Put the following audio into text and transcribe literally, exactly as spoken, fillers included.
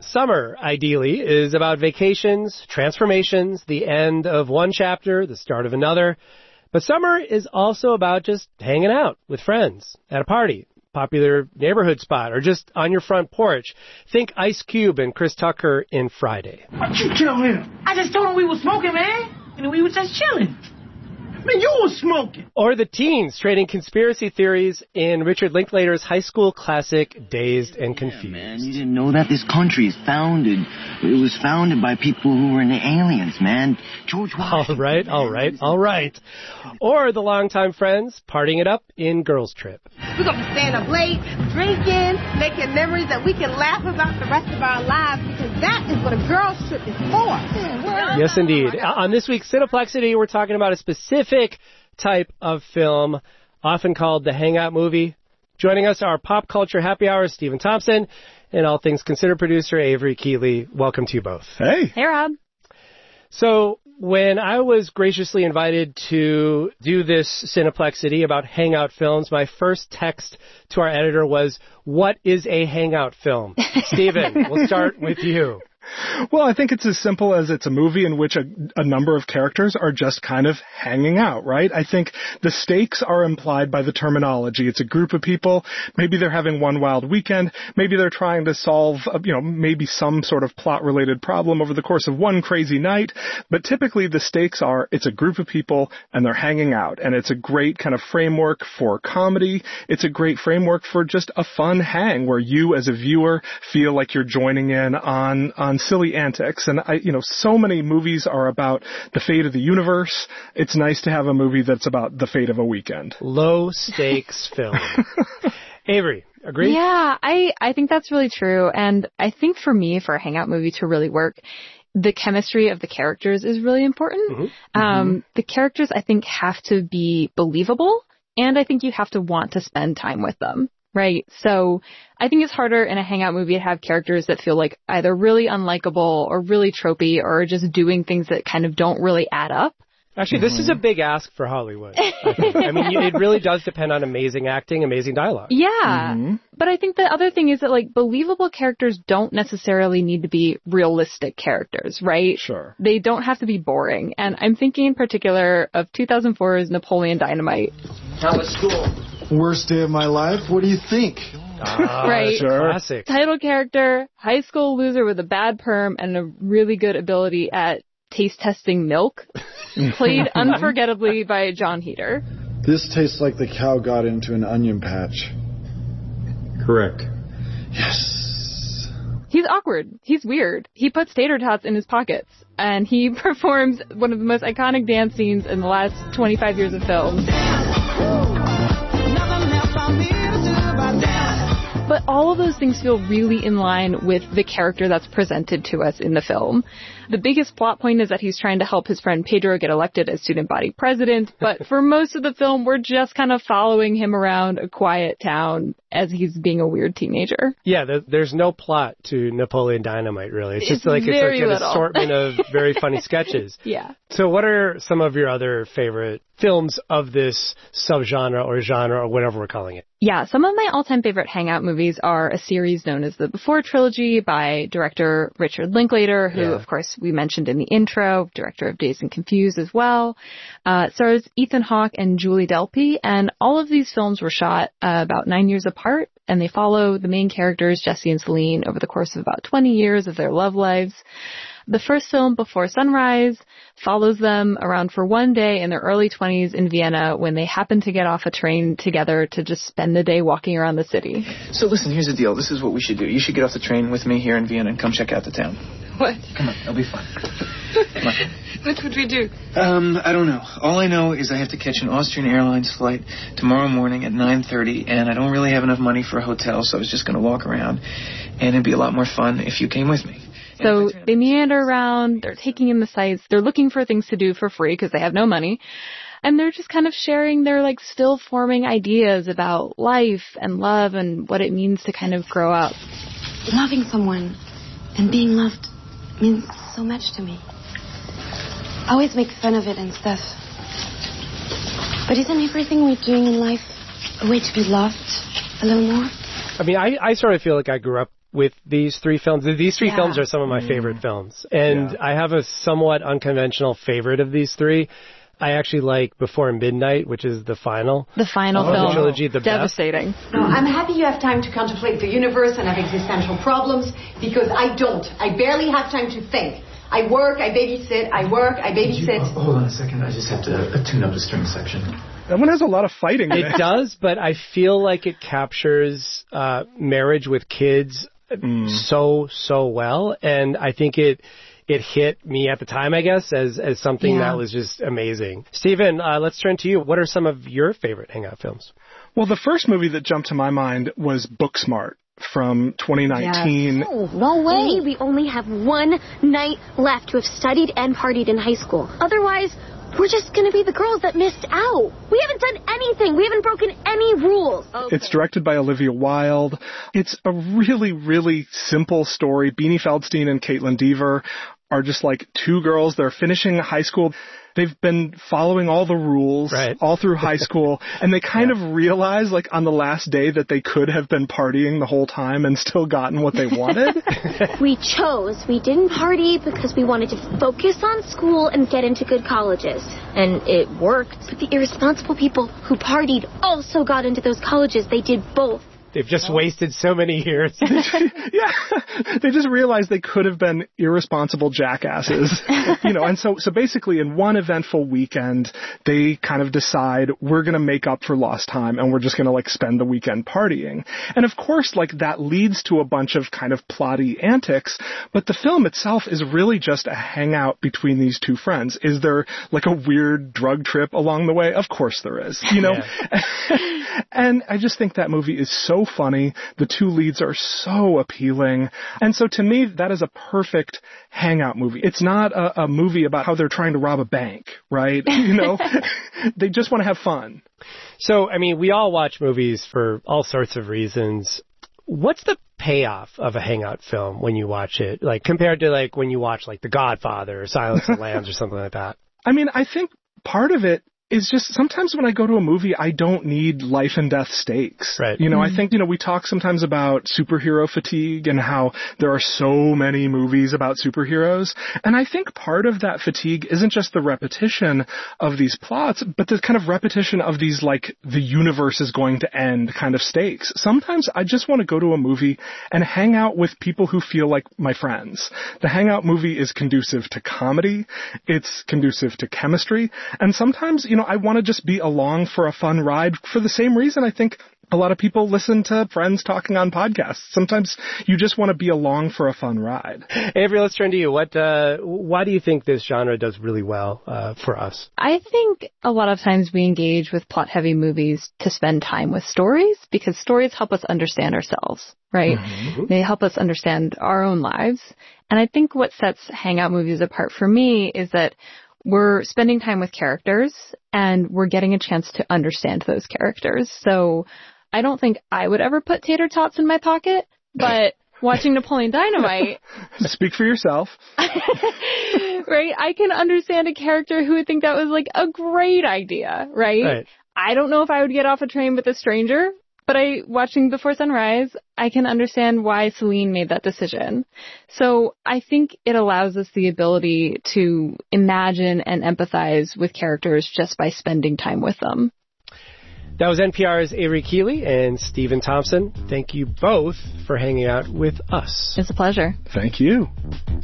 Summer, ideally, is about vacations, transformations, the end of one chapter, the start of another. But summer is also about just hanging out with friends at a party, popular neighborhood spot, or just on your front porch. Think Ice Cube and Chris Tucker in Friday. What you tell him? I just told him we were smoking, man. And we were just chilling. Man, you were smoking. Or the teens trading conspiracy theories in Richard Linklater's high school classic, Dazed and Confused. Yeah, man, you didn't know that this country is founded. It was founded by people who were in the aliens, man. George Washington. All right, all right, all right. Or the longtime friends partying it up in Girls Trip. We're going to be staying up late, drinking, making memories that we can laugh about the rest of our lives, because that is what a girls' trip is for. Yes, indeed. On this week's Cineplexity, we're talking about a specific type of film, often called the hangout movie. Joining us are Pop Culture Happy Hour, Stephen Thompson, and All Things Considered producer Avery Keeley. Welcome to you both. Hey. Hey, Rob. So when I was graciously invited to do this Cineplexity about hangout films, my first text to our editor was, what is a hangout film? Stephen, we'll start with you. Well, I think it's as simple as it's a movie in which a, a number of characters are just kind of hanging out, right? I think the stakes are implied by the terminology. It's a group of people. Maybe they're having one wild weekend. Maybe they're trying to solve, you know, maybe some sort of plot-related problem over the course of one crazy night. But typically the stakes are it's a group of people and they're hanging out. And it's a great kind of framework for comedy. It's a great framework for just a fun hang where you as a viewer feel like you're joining in on, on silly antics. And I, you know, so many movies are about the fate of the universe. It's nice to have a movie that's about the fate of a weekend. Low stakes film. Avery, agree? Yeah, I, I think that's really true. And I think for me, for a hangout movie to really work, the chemistry of the characters is really important. Mm-hmm. Um, mm-hmm. The characters, I think, have to be believable, and I think you have to want to spend time with them. Right. So I think it's harder in a hangout movie to have characters that feel like either really unlikable or really tropey or just doing things that kind of don't really add up. Actually, mm-hmm. this is a big ask for Hollywood. I, think. I mean, it really does depend on amazing acting, amazing dialogue. Yeah. Mm-hmm. But I think the other thing is that, like, believable characters don't necessarily need to be realistic characters, right? Sure. They don't have to be boring. And I'm thinking in particular of two thousand four's Napoleon Dynamite. How was school? Worst day of my life? What do you think? Ah, right. Sure. Classic. Title character, high school loser with a bad perm and a really good ability at taste testing milk, played unforgettably by John Heder. This tastes like the cow got into an onion patch. Correct. Yes. He's awkward. He's weird. He puts tater tots in his pockets, and he performs one of the most iconic dance scenes in the last twenty-five years of film. But all of those things feel really in line with the character that's presented to us in the film. The biggest plot point is that he's trying to help his friend Pedro get elected as student body president, but for most of the film, we're just kind of following him around a quiet town as he's being a weird teenager. Yeah, the, there's no plot to Napoleon Dynamite, really. It's, It's just like it's like an little. assortment of very funny sketches. Yeah. So what are some of your other favorite films of this subgenre or genre or whatever we're calling it? Yeah, some of my all-time favorite hangout movies are a series known as the Before Trilogy by director Richard Linklater, who, Yeah. of course, we mentioned in the intro, director of Dazed and Confused as well. Uh, it stars Ethan Hawke and Julie Delpy, and all of these films were shot uh, about nine years apart, and they follow the main characters, Jesse and Celine, over the course of about twenty years of their love lives. The first film, Before Sunrise, follows them around for one day in their early twenties in Vienna when they happen to get off a train together to just spend the day walking around the city. So listen, here's the deal. This is what we should do. You should get off the train with me here in Vienna and come check out the town. What? Come on, it'll be fun. Come on. What would we do? Um, I don't know. All I know is I have to catch an Austrian Airlines flight tomorrow morning at nine thirty, and I don't really have enough money for a hotel, so I was just going to walk around, and it'd be a lot more fun if you came with me. So they meander around, they're taking in the sights, they're looking for things to do for free because they have no money, and they're just kind of sharing their, like, still forming ideas about life and love and what it means to kind of grow up. Loving someone and being loved means so much to me. I always make fun of it and stuff. But isn't everything we're doing in life a way to be loved a little more? I mean, I, I sort of feel like I grew up with these three films. These three Yeah. films are some of my favorite films. And Yeah. I have a somewhat unconventional favorite of these three. I actually like Before Midnight, which is the final. The final of film. the trilogy, the best. Devastating. No, I'm happy you have time to contemplate the universe and have existential problems, because I don't. I barely have time to think. I work, I babysit, I work, I babysit. You, oh, hold on a second. I just have to uh, tune up the string section. That one has a lot of fighting in it. It does, but I feel like it captures uh, marriage with kids Mm. so, so well. And I think it it hit me at the time, I guess, as, as something Yeah. that was just amazing. Stephen, uh, let's turn to you. What are some of your favorite Hangout films? Well, the first movie that jumped to my mind was Booksmart from twenty nineteen. Oh, no way. We only have one night left to have studied and partied in high school. Otherwise, we're just going to be the girls that missed out. We haven't done anything. We haven't broken any rules. Okay. It's directed by Olivia Wilde. It's a really, really simple story. Beanie Feldstein and Caitlin Dever are just like two girls. They're finishing high school. They've been following all the rules right. all through high school, and they kind yeah. of realize, like, on the last day that they could have been partying the whole time and still gotten what they wanted. We chose. We didn't party because we wanted to focus on school and get into good colleges. And it worked. But the irresponsible people who partied also got into those colleges. They did both. They've just oh. wasted so many years. Yeah. They just realized they could have been irresponsible jackasses. You know, and so, so basically in one eventful weekend, they kind of decide we're going to make up for lost time and we're just going to like spend the weekend partying. And of course, like that leads to a bunch of kind of plotty antics, but the film itself is really just a hangout between these two friends. Is there like a weird drug trip along the way? Of course there is, you know? Yeah. And I just think that movie is so funny. The two leads are so appealing. And so to me, that is a perfect hangout movie. It's not a, a movie about how they're trying to rob a bank, right? You know, they just want to have fun. So, I mean, we all watch movies for all sorts of reasons. What's the payoff of a hangout film when you watch it? Like compared to like when you watch like The Godfather or Silence of the Lambs or something like that? I mean, I think part of it is just sometimes when I go to a movie, I don't need life and death stakes. Right. You know, Mm-hmm. I think, you know, we talk sometimes about superhero fatigue and how there are so many movies about superheroes. And I think part of that fatigue isn't just the repetition of these plots, but the kind of repetition of these, like, the universe is going to end kind of stakes. Sometimes I just want to go to a movie and hang out with people who feel like my friends. The hangout movie is conducive to comedy. It's conducive to chemistry. And sometimes, you know, I want to just be along for a fun ride for the same reason I think a lot of people listen to friends talking on podcasts. Sometimes you just want to be along for a fun ride. Avery, let's turn to you. What, uh, why do you think this genre does really well uh, for us? I think a lot of times we engage with plot-heavy movies to spend time with stories because stories help us understand ourselves, right? Mm-hmm. They help us understand our own lives. And I think what sets hangout movies apart for me is that we're spending time with characters and we're getting a chance to understand those characters. So I don't think I would ever put tater tots in my pocket, but watching Napoleon Dynamite. Speak for yourself. Right? I can understand a character who would think that was like a great idea, right? Right. I don't know if I would get off a train with a stranger, but I, watching Before Sunrise, I can understand why Celine made that decision. So I think it allows us the ability to imagine and empathize with characters just by spending time with them. That was N P R's Avery Keeley and Stephen Thompson. Thank you both for hanging out with us. It's a pleasure. Thank you.